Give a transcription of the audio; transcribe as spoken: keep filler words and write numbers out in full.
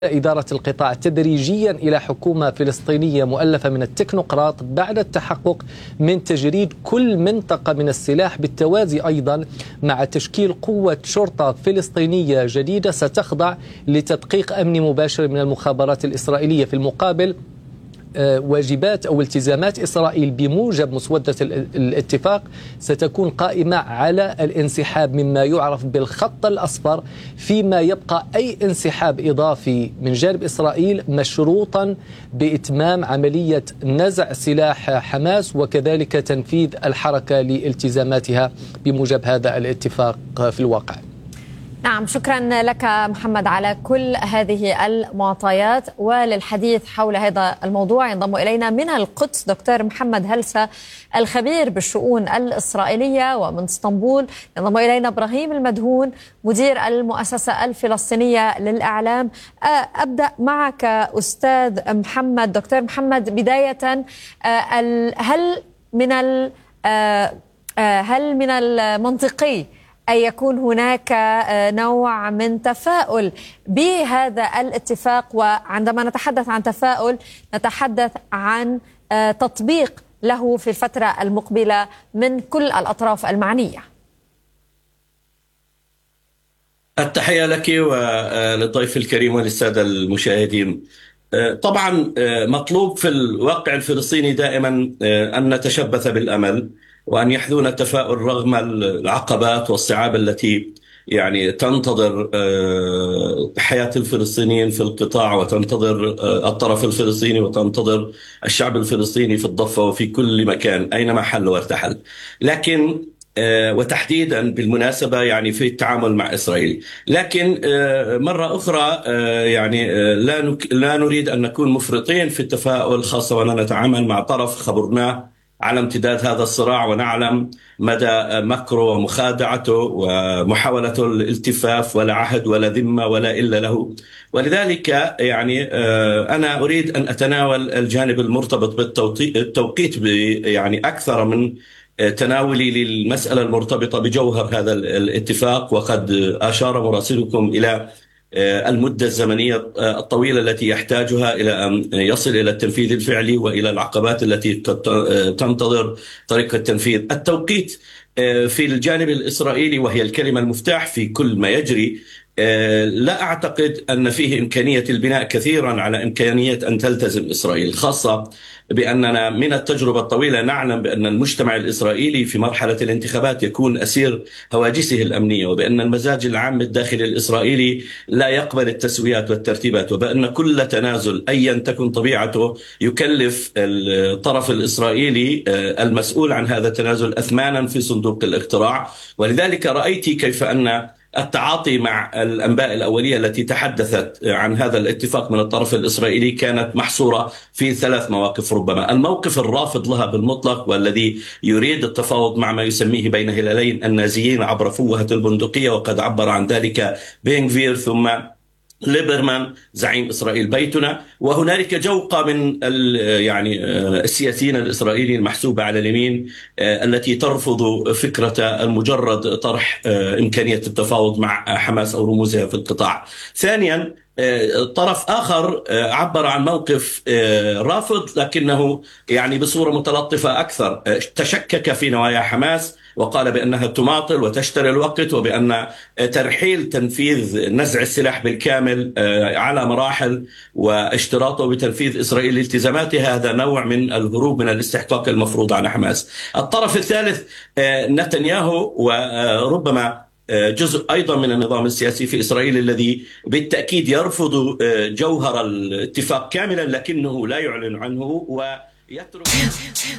إدارة القطاع تدريجيا إلى حكومة فلسطينية مؤلفة من التكنوقراط بعد التحقق من تجريد كل منطقة من السلاح، بالتوازي أيضا مع تشكيل قوة شرطة فلسطينية جديدة ستخضع لتدقيق أمني مباشر من المخابرات الإسرائيلية. في المقابل واجبات أو التزامات إسرائيل بموجب مسودة الاتفاق ستكون قائمة على الانسحاب مما يعرف بالخط الأصفر، فيما يبقى أي انسحاب إضافي من جانب إسرائيل مشروطا بإتمام عملية نزع سلاح حماس وكذلك تنفيذ الحركة لالتزاماتها بموجب هذا الاتفاق في الواقع. نعم، شكرا لك محمد على كل هذه المعطيات. وللحديث حول هذا الموضوع ينضم إلينا من القدس دكتور محمد هلسة الخبير بالشؤون الإسرائيلية، ومن اسطنبول ينضم إلينا إبراهيم المدهون مدير المؤسسة الفلسطينية للإعلام. أبدأ معك أستاذ محمد. دكتور محمد، بداية هل من هل من المنطقي أن يكون هناك نوع من تفاؤل بهذا الاتفاق؟ وعندما نتحدث عن تفاؤل نتحدث عن تطبيق له في الفترة المقبلة من كل الأطراف المعنية. التحية لك وللضيف الكريم وللسادة المشاهدين. طبعا مطلوب في الواقع الفلسطيني دائما أن نتشبث بالأمل وأن يحذون التفاؤل رغم العقبات والصعاب التي يعني تنتظر حياة الفلسطينيين في القطاع، وتنتظر الطرف الفلسطيني، وتنتظر الشعب الفلسطيني في الضفة وفي كل مكان أينما حل وارتحل، لكن وتحديدا بالمناسبة يعني في التعامل مع إسرائيل. لكن مرة أخرى يعني لا لا نريد أن نكون مفرطين في التفاؤل، خاصة وأننا نتعامل مع طرف خبرناه على امتداد هذا الصراع، ونعلم مدى مكره ومخادعته ومحاولته الالتفاف، ولا عهد ولا ذمة ولا إلا له. ولذلك يعني أنا أريد أن أتناول الجانب المرتبط بالتوقيت يعني أكثر من تناولي للمسألة المرتبطة بجوهر هذا الاتفاق. وقد أشار مراسلكم إلى المدة الزمنية الطويلة التي يحتاجها إلى أن يصل إلى التنفيذ الفعلي، وإلى العقبات التي تنتظر طريق التنفيذ. التوقيت في الجانب الإسرائيلي، وهي الكلمة المفتاح في كل ما يجري، لا أعتقد أن فيه إمكانية البناء كثيرا على إمكانية أن تلتزم إسرائيل، خاصة بأننا من التجربة الطويلة نعلم بأن المجتمع الإسرائيلي في مرحلة الانتخابات يكون أسير هواجسه الأمنية، وبأن المزاج العام الداخلي الإسرائيلي لا يقبل التسويات والترتيبات، وبأن كل تنازل أيا تكن طبيعته يكلف الطرف الإسرائيلي المسؤول عن هذا التنازل أثمانا في صندوق الاقتراع. ولذلك رأيت كيف أن التعاطي مع الأنباء الأولية التي تحدثت عن هذا الاتفاق من الطرف الإسرائيلي كانت محصورة في ثلاث مواقف. ربما الموقف الرافض لها بالمطلق، والذي يريد التفاوض مع ما يسميه بين هلالين النازيين عبر فوهة البندقية، وقد عبر عن ذلك بن غفير ثم ليبرمان زعيم إسرائيل بيتنا. وهنالك جوقة من يعني السياسيين الإسرائيليين المحسوبة على اليمين التي ترفض فكرة المجرد طرح إمكانية التفاوض مع حماس أو رموزها في القطاع. ثانيا، طرف آخر عبر عن موقف رافض لكنه يعني بصورة متلطفة أكثر، تشكك في نوايا حماس وقال بأنها تماطل وتشتري الوقت، وبأن ترحيل تنفيذ نزع السلاح بالكامل على مراحل واشتراطه بتنفيذ إسرائيل التزاماتها هذا نوع من الهروب من الاستحقاق المفروض على حماس. الطرف الثالث نتنياهو، وربما جزء أيضا من النظام السياسي في إسرائيل الذي بالتأكيد يرفض جوهر الاتفاق كاملا لكنه لا يعلن عنه ويترك